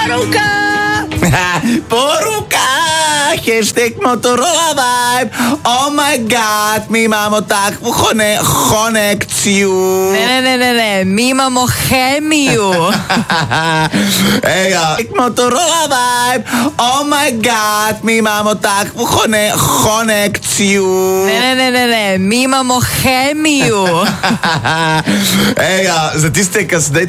Poruka! Hashtag Motorola Vibe! Oh my god, my máme takú konekciu. Ne, my máme chemiu. Hej, Motorola Vibe! Oh my god, my máme takú konekciu. Ne, my máme chemiu. Hej, za tiste, kas